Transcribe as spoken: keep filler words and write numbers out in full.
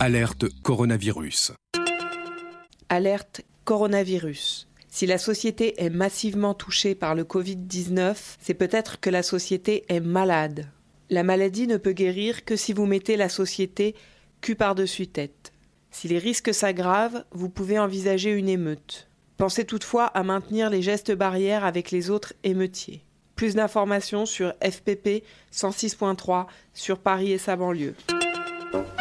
Alerte coronavirus. Alerte coronavirus. Si la société est massivement touchée par le covid dix-neuf, c'est peut-être que la société est malade. La maladie ne peut guérir que si vous mettez la société cul par-dessus tête. Si les risques s'aggravent, vous pouvez envisager une émeute. Pensez toutefois à maintenir les gestes barrières avec les autres émeutiers. Plus d'informations sur F P P cent six point trois sur Paris et sa banlieue.